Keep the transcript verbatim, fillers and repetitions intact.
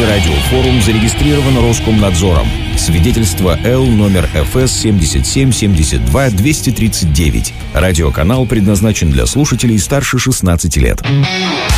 Всемирный радиофорум зарегистрирован Роскомнадзором. Свидетельство Л номер эф эс семьдесят семь семьдесят два двести тридцать девять. Радиоканал предназначен для слушателей старше шестнадцати лет.